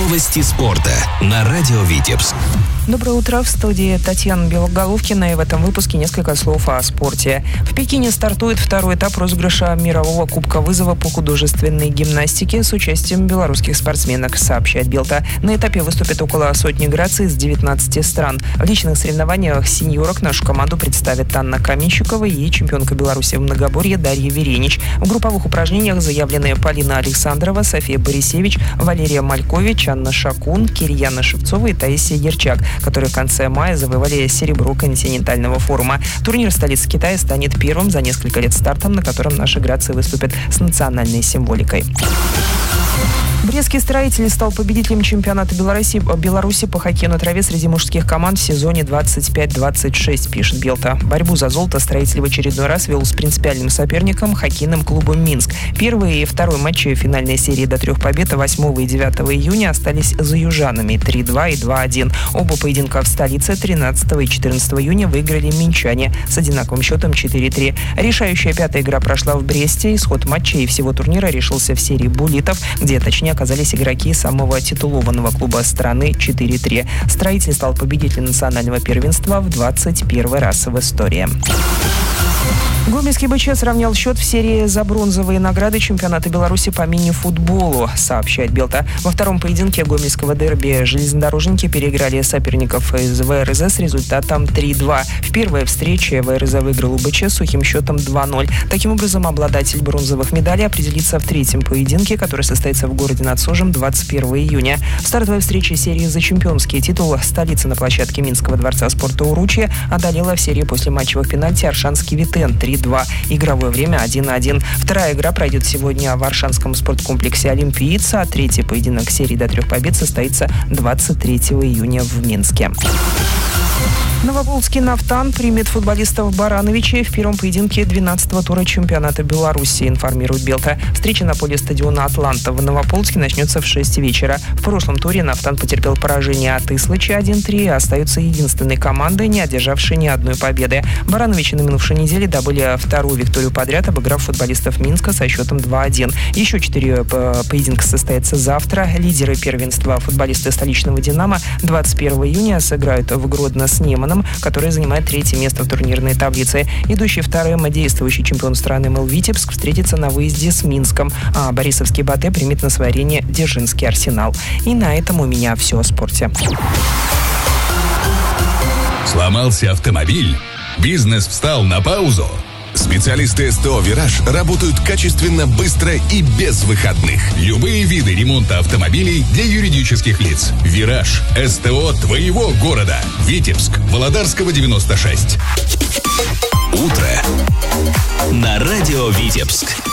Новости спорта на радио Витебск. Доброе утро, в студии Татьяна Белоголовкина, и в этом выпуске несколько слов о спорте. В Пекине стартует второй этап розыгрыша мирового кубка вызова по художественной гимнастике с участием белорусских спортсменок, сообщает Белта. На этапе выступит около сотни граций из 19 стран. В личных соревнованиях сеньорок нашу команду представят Анна Каменщикова и чемпионка Беларуси в многоборье Дарья Веренич. В групповых упражнениях заявлены Полина Александрова, София Борисевич, Валерия Малькович, Анна Шакун, Кирьяна Шевцова и Таисия Ерчак, которые в конце мая завоевали серебро континентального форума. Турнир в столице Китая станет первым за несколько лет стартом, на котором наши грации выступят с национальной символикой. Брестский «Строитель» стал победителем чемпионата Беларуси по хоккею на траве среди мужских команд в сезоне 25-26, пишет Белта. Борьбу за золото «Строитель» в очередной раз вел с принципиальным соперником хоккейным клубом «Минск». Первый и второй матчи финальной серии до 3 побед 8 и 9 июня остались за южанами 3-2 и 2-1. Оба поединка в столице 13 и 14 июня выиграли минчане с одинаковым счетом 4-3. Решающая пятая игра прошла в Бресте. Исход матча и всего турнира решился в серии буллитов, где точнее оказались игроки самого титулованного клуба страны 4-3. «Строитель» стал победителем национального первенства в 21 раз в истории. Гомельский БЧ сравнял счет в серии за бронзовые награды чемпионата Беларуси по мини-футболу, сообщает Белта. Во втором поединке гомельского дерби железнодорожники переиграли соперников из ВРЗ с результатом 3-2. В первой встрече ВРЗ выиграл у БЧ с сухим счетом 2-0. Таким образом, обладатель бронзовых медалей определится в третьем поединке, который состоится в городе над Сожем 21 июня. В стартовой встрече серии за чемпионский титул столица на площадке Минского дворца спорта «Уручье» одолела в серии после матчевых пенальти Аршанский Витен 3-2. Игровое время 1-1. Вторая игра пройдет сегодня в Аршанском спорткомплексе «Олимпиец», а третий поединок серии до 3 побед состоится 23 июня в Минске. Новополоцкий «Нафтан» примет футболистов Барановича в первом поединке 12-го тура чемпионата Беларуси, информирует Белта. Встреча на поле стадиона «Атланта» в Новополоцке начнется в 6 вечера. В прошлом туре «Нафтан» потерпел поражение от Ислыча 1-3 и остается единственной командой, не одержавшей ни одной победы. Барановичи на минувшей неделе добыли вторую викторию подряд, обыграв футболистов Минска со счетом 2-1. Еще 4 поединка состоятся завтра. Лидеры первенства, футболисты столичного «Динамо», 21 июня сыграют в Гродно с Неманом, который занимает третье место в турнирной таблице. Идущий вторым действующий чемпион страны МЛ «Витебск» встретится на выезде с Минском, а Борисовский «Батэ» примет на своей арене Дзержинский «Арсенал». И на этом у меня все о спорте. Сломался автомобиль? Бизнес встал на паузу? Специалисты СТО «Вираж» работают качественно, быстро и без выходных. Любые виды ремонта автомобилей для юридических лиц. «Вираж» – СТО твоего города. Витебск, Володарского, 96. Утро на радио Витебск.